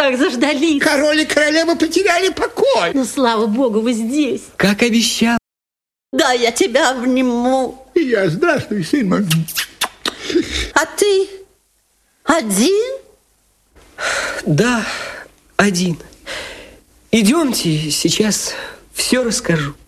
как заждались. Король и королева потеряли покой. Ну, слава богу, вы здесь. Как обещал. Да, я тебя обниму. Здравствуй, сын мой. А ты один? Да, один. Идемте, сейчас все расскажу.